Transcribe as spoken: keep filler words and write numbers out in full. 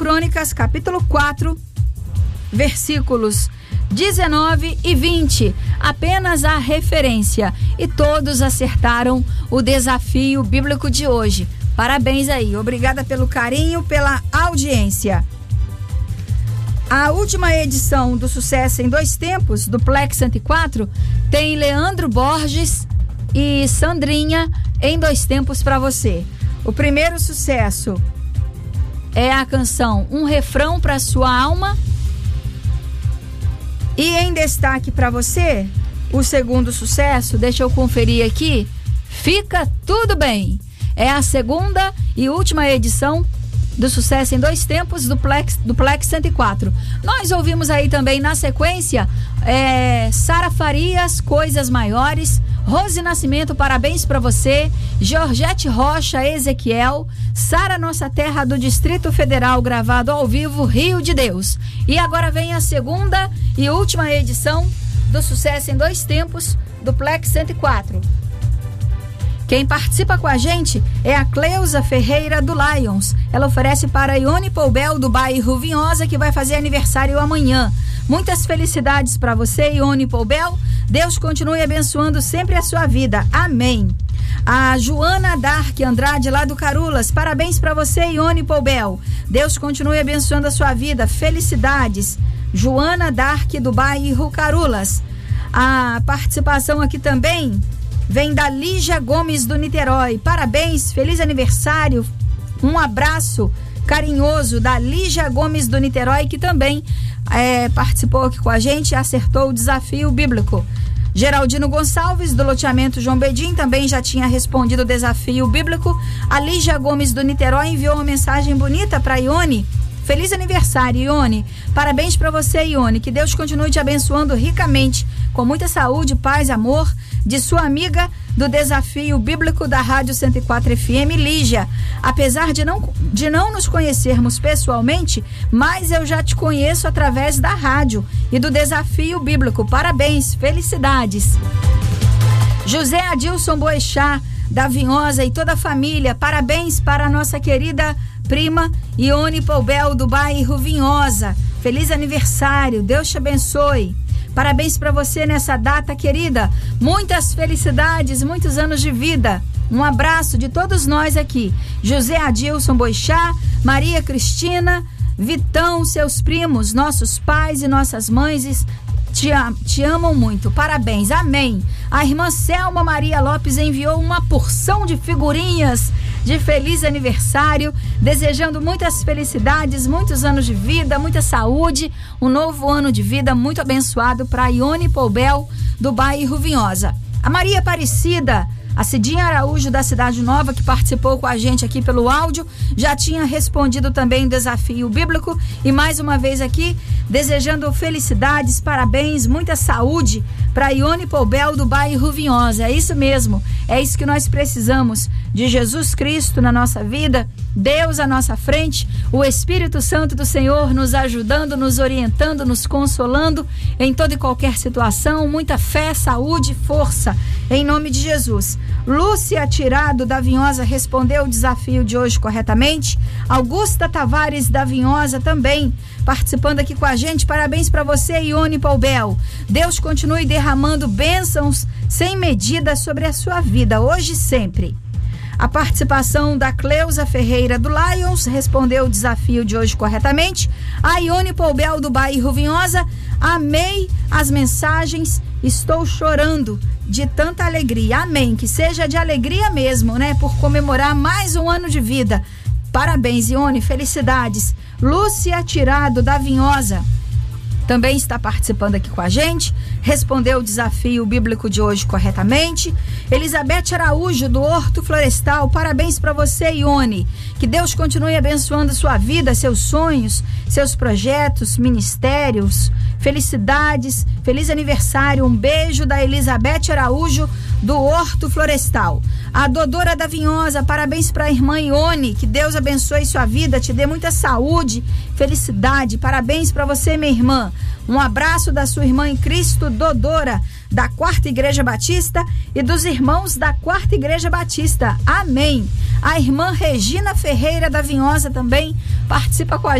Crônicas, capítulo quatro, versículos dezenove e vinte, apenas a referência, e todos acertaram o desafio bíblico de hoje. Parabéns aí, obrigada pelo carinho, pela audiência. A última edição do Sucesso em Dois Tempos, do Plex cento e quatro, tem Leandro Borges e Sandrinha em Dois Tempos para você. O primeiro sucesso é a canção Um Refrão para Sua Alma. E em destaque para você, o segundo sucesso, deixa eu conferir aqui, Fica Tudo Bem. É a segunda e última edição do Sucesso em Dois Tempos do Plex, do Plex cento e quatro. Nós ouvimos aí também na sequência é, Sara Farias, Coisas Maiores, Rose Nascimento, Parabéns Pra Você, Georgette Rocha, Ezequiel, Sara Nossa Terra do Distrito Federal, gravado ao vivo, Rio de Deus. E agora vem a segunda e última edição do Sucesso em Dois Tempos do Plex cento e quatro. Quem participa com a gente é a Cleusa Ferreira do Lions. Ela oferece para Ione Poubel, do bairro Vinhosa, que vai fazer aniversário amanhã. Muitas felicidades para você, Ione Poubel. Deus continue abençoando sempre a sua vida. Amém. A Joana Dark Andrade, lá do Carulas. Parabéns para você, Ione Poubel. Deus continue abençoando a sua vida. Felicidades. Joana Dark, do bairro Carulas. A participação aqui também vem da Lígia Gomes do Niterói. Parabéns, feliz aniversário. Um abraço carinhoso da Lígia Gomes do Niterói, que também é, participou aqui com a gente e acertou o desafio bíblico. Geraldino Gonçalves, do loteamento João Bedim, também já tinha respondido o desafio bíblico. A Lígia Gomes do Niterói enviou uma mensagem bonita para Ione. Feliz aniversário, Ione. Parabéns para você, Ione. Que Deus continue te abençoando ricamente, com muita saúde, paz, amor, de sua amiga do desafio bíblico da Rádio cento e quatro F M, Lígia. Apesar de não, de não nos conhecermos pessoalmente, mas eu já te conheço através da rádio e do desafio bíblico. Parabéns, felicidades. José Adilson Boechat, da Vinhosa, e toda a família, parabéns para a nossa querida prima Ione Poubel, do bairro Vinhosa. Feliz aniversário, Deus te abençoe. Parabéns para você nessa data, querida. Muitas felicidades, muitos anos de vida. Um abraço de todos nós aqui. José Adilson Boechat, Maria Cristina, Vitão, seus primos, nossos pais e nossas mães te, te amam muito. Parabéns, amém. A irmã Selma Maria Lopes enviou uma porção de figurinhas de feliz aniversário, desejando muitas felicidades, muitos anos de vida, muita saúde, um novo ano de vida muito abençoado para Ione Poubel, do bairro Vinhosa. A Maria Aparecida, a Cidinha Araújo, da Cidade Nova, que participou com a gente aqui pelo áudio, já tinha respondido também o desafio bíblico, e mais uma vez aqui, desejando felicidades, parabéns, muita saúde para Ione Poubel, do bairro Vinhosa. É isso mesmo, é isso que nós precisamos, de Jesus Cristo na nossa vida, Deus à nossa frente, o Espírito Santo do Senhor nos ajudando, nos orientando, nos consolando em toda e qualquer situação. Muita fé, saúde, força, em nome de Jesus. Lúcia Tirado, da Vinhosa, respondeu o desafio de hoje corretamente. Augusta Tavares, da Vinhosa, também participando aqui com a gente. Parabéns para você, Ione Poubel. Deus continue derramando bênçãos sem medida sobre a sua vida, hoje e sempre. A participação da Cleusa Ferreira do Lions respondeu o desafio de hoje corretamente. A Ione Poubel, do bairro Vinhosa, amei as mensagens, estou chorando de tanta alegria. Amém, que seja de alegria mesmo, né? Por comemorar mais um ano de vida. Parabéns, Ione, felicidades. Lúcia Tirado, da Vinhosa, também está participando aqui com a gente, respondeu o desafio bíblico de hoje corretamente. Elizabeth Araújo, do Horto Florestal, parabéns para você, Ione. Que Deus continue abençoando sua vida, seus sonhos, seus projetos, ministérios. Felicidades, feliz aniversário. Um beijo da Elizabeth Araújo, do Horto Florestal. A Dodora da Vinhosa, parabéns para a irmã Ione. Que Deus abençoe sua vida, te dê muita saúde, felicidade. Parabéns para você, minha irmã. Um abraço da sua irmã em Cristo, Dodora, da Quarta Igreja Batista, e dos irmãos da Quarta Igreja Batista. Amém. A irmã Regina Ferreira, da Vinhosa, também participa com a